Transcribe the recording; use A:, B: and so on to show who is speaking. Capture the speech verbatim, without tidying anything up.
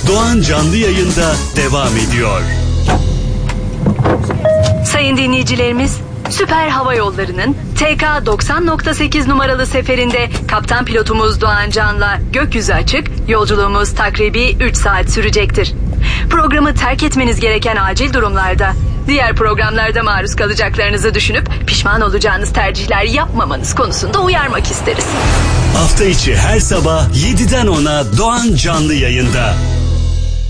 A: Doğan canlı yayında devam ediyor.
B: Sayın dinleyicilerimiz, Süper Hava Yolları'nın T K doksan nokta sekiz numaralı seferinde kaptan pilotumuz Doğan Can'la gökyüzü açık, yolculuğumuz takribi üç saat sürecektir. Programı terk etmeniz gereken acil durumlarda, diğer programlarda maruz kalacaklarınızı düşünüp pişman olacağınız tercihler yapmamanız konusunda uyarmak isteriz.
A: Hafta içi her sabah yediden ona Doğan canlı yayında.